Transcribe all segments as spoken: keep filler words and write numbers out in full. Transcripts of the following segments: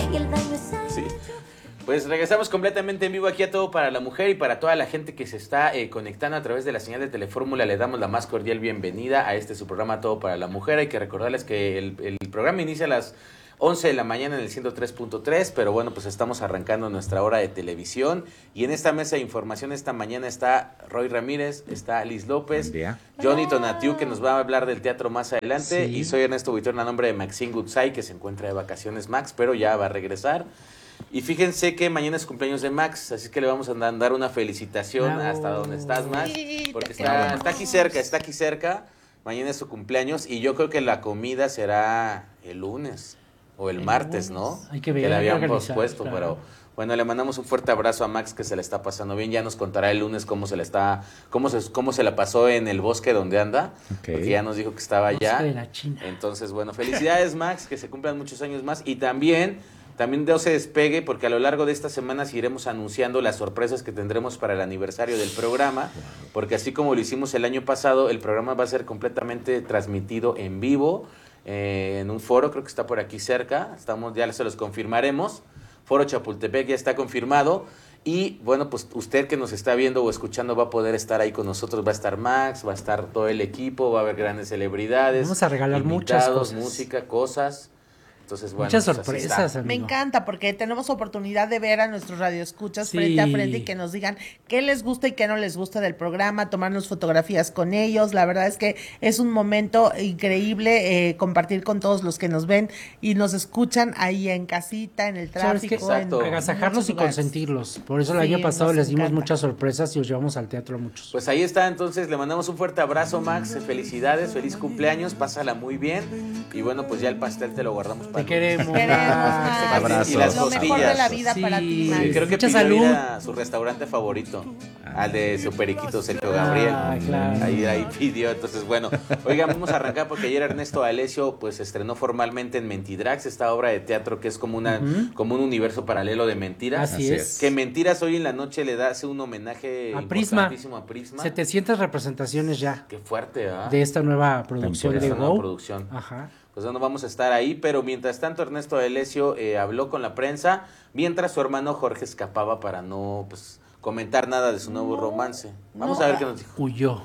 Sí. Pues regresamos completamente en vivo aquí a Todo para la Mujer y para toda la gente que se está eh, conectando a través de la señal de Telefórmula. Le damos la más cordial bienvenida a este su programa Todo para la Mujer. Hay que recordarles que el, el programa inicia a las once de la mañana en el ciento tres punto tres, pero bueno, pues estamos arrancando nuestra hora de televisión y en esta mesa de información esta mañana está Roy Ramírez, está Liz López, Johnny Tonatiu, que nos va a hablar del teatro más adelante, sí. Y soy Ernesto Buitrón a nombre de Maxine Goodside, que se encuentra de vacaciones Max, pero ya va a regresar. Y fíjense que mañana es cumpleaños de Max, así que le vamos a dar una felicitación Bravo. Hasta donde estás, Max, porque está, está aquí cerca, está aquí cerca, mañana es su cumpleaños y yo creo que la comida será el lunes o el, el martes, lunes. ¿No? Hay que ver, que le habían pospuesto, claro. Pero bueno, le mandamos un fuerte abrazo a Max que se le está pasando bien, ya nos contará el lunes cómo se le está, cómo se, cómo se la pasó en el bosque donde anda, okay. Porque ya nos dijo que estaba allá. De la China. Entonces, bueno, felicidades Max, que se cumplan muchos años más y también... También no se despegue porque a lo largo de estas semanas iremos anunciando las sorpresas que tendremos para el aniversario del programa, porque así como lo hicimos el año pasado, el programa va a ser completamente transmitido en vivo, eh, en un foro, creo que está por aquí cerca, estamos ya se los confirmaremos, Foro Chapultepec ya está confirmado, y bueno, pues usted que nos está viendo o escuchando va a poder estar ahí con nosotros, va a estar Max, va a estar todo el equipo, va a haber grandes celebridades, vamos a regalar muchas cosas, música, cosas. Entonces, bueno, muchas pues sorpresas, amigo. Me encanta porque tenemos oportunidad de ver a nuestros radioescuchas sí. frente a frente y que nos digan qué les gusta y qué no les gusta del programa, tomarnos fotografías con ellos. La verdad es que es un momento increíble eh, compartir con todos los que nos ven y nos escuchan ahí en casita, en el tráfico. ¿Sabes qué? En agasajarlos y lugares. Consentirlos. Por eso el sí, año pasado les dimos encanta. Muchas sorpresas y os llevamos al teatro a muchos. Pues ahí está, entonces le mandamos un fuerte abrazo, Max. Felicidades, feliz cumpleaños, pásala muy bien. Y bueno, pues ya el pastel te lo guardamos para Te queremos. Queremos más. Abrazos. Y las lo mejor de la vida sí. para ti, Max. Sí, creo que mucha pidió salud. Ir a su restaurante favorito, al de su periquito Sergio Gabriel. Ah, claro. Ahí, ahí pidió, entonces bueno, oigan, vamos a arrancar porque ayer Ernesto Alessio pues estrenó formalmente en Mentidrags, esta obra de teatro que es como una uh-huh. como un universo paralelo de mentiras. Así es. Que Mentiras hoy en la noche le da hace un homenaje a Prisma. a Prisma. setecientas representaciones ya. Qué fuerte, ¿eh? De esta nueva producción de, de nueva producción. Ajá. Pues bueno, vamos a estar ahí, pero mientras tanto Ernesto Alessio eh, habló con la prensa, mientras su hermano Jorge escapaba para no pues comentar nada de su nuevo no, romance. Vamos no, a ver qué nos dijo. Huyó.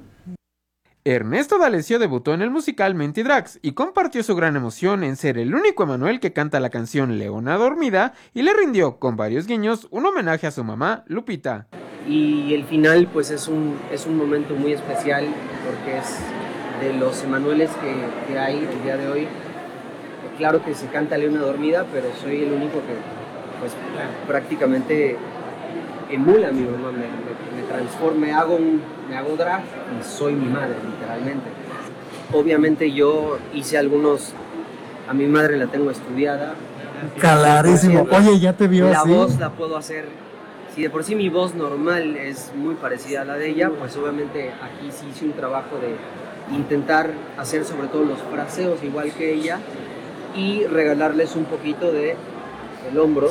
Ernesto D'Alessio debutó en el musical Mentidrags y compartió su gran emoción en ser el único Emanuel que canta la canción Leona Dormida y le rindió, con varios guiños, un homenaje a su mamá, Lupita. Y el final pues es un, es un momento muy especial porque es de los Emanueles que, que hay el día de hoy. Claro que se canta Leona Dormida, pero soy el único que pues prácticamente emula a mi mamá, me, me, me transformo, me hago, un, me hago drag y soy mi madre, literalmente. Obviamente yo hice algunos, a mi madre la tengo estudiada. Clarísimo, oye, ya te vio La así. voz la puedo hacer, si de por sí mi voz normal es muy parecida a la de ella, pues obviamente aquí sí hice un trabajo de intentar hacer sobre todo los fraseos igual que ella y regalarles un poquito de el hombro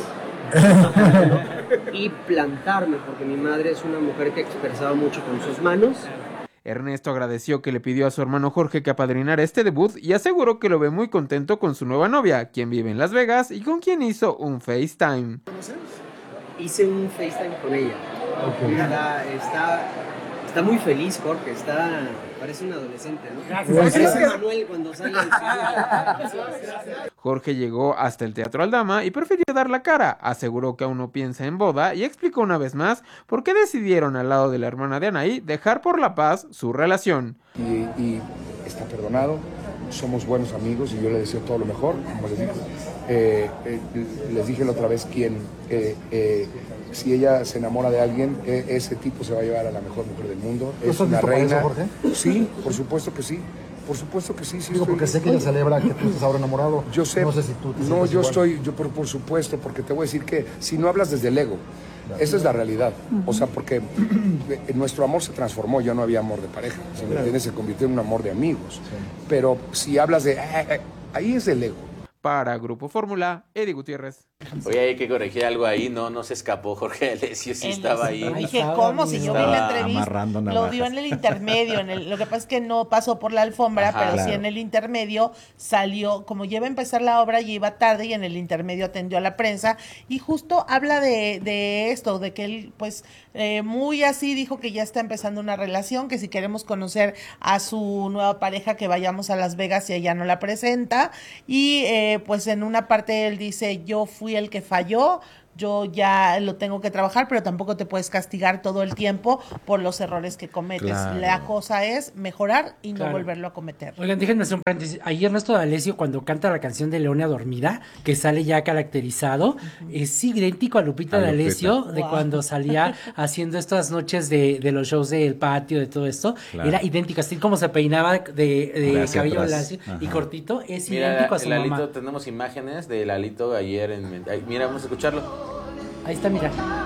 y plantarme, porque mi madre es una mujer que expresaba mucho con sus manos. Ernesto agradeció que le pidió a su hermano Jorge que apadrinara este debut y aseguró que lo ve muy contento con su nueva novia, quien vive en Las Vegas y con quien hizo un FaceTime. Hice un FaceTime con ella. Okay. Está, está, está muy feliz Jorge, está, parece un adolescente, ¿no? Gracias. Parece Manuel cuando sale del Jorge llegó hasta el Teatro Aldama y prefirió dar la cara, aseguró que aún no piensa en boda y explicó una vez más por qué decidieron al lado de la hermana de Anaí dejar por la paz su relación. Y, y está perdonado, somos buenos amigos y yo le deseo todo lo mejor, como les dije. Eh, eh, les dije la otra vez quién, eh, eh, si ella se enamora de alguien, eh, ese tipo se va a llevar a la mejor mujer del mundo. Es una reina. Eso, Jorge? Sí, por supuesto que sí. Por supuesto que sí, sí. Digo, porque sé que ella celebra que tú estás ahora enamorado. Yo sé. No sé si tú te No, yo igual. estoy, yo por, por supuesto, porque te voy a decir que si no hablas desde el ego, claro, esa es la realidad. O sea, porque nuestro amor se transformó, ya no había amor de pareja, ¿sí me entiendes? Se convirtió en un amor de amigos. Sí. Pero si hablas de, eh, eh, ahí es el ego. Para Grupo Fórmula, Eddie Gutiérrez. Oye, hay que corregir algo ahí, no, no se escapó Jorge D'Alessio, sí Él estaba es- ahí. Dije, ¿cómo? Si yo vi la entrevista, amarrando lo navajas. dio en el intermedio. En el, lo que pasa es que no pasó por la alfombra, Ajá. pero sí Claro. en el intermedio salió, como ya iba a empezar la obra, ya iba tarde y en el intermedio atendió a la prensa. Y justo habla de, de esto, de que él, pues, eh, muy así dijo que ya está empezando una relación, que si queremos conocer a su nueva pareja, que vayamos a Las Vegas y ella no la presenta. Y eh, pues en una parte él dice, yo fui el que falló, yo ya lo tengo que trabajar, pero tampoco te puedes castigar todo el tiempo por los errores que cometes. Claro. La cosa es mejorar y no Claro. volverlo a cometer. Oigan, déjenme hacer un paréntesis. Ahí Ernesto D'Alessio, cuando canta la canción de Leona Dormida, que sale ya caracterizado, es idéntico a Lupita A Lupita. D'Alessio, de Wow. cuando salía haciendo estas noches de, de los shows del patio, de todo esto. Claro. Era idéntico, así como se peinaba de, de De hacia cabello atrás. lacio y Ajá. cortito, es Mira, idéntico a su el Lalito, mamá. tenemos imágenes de Lalito ayer en... ay, mira, vamos a escucharlo. Ahí está, mira.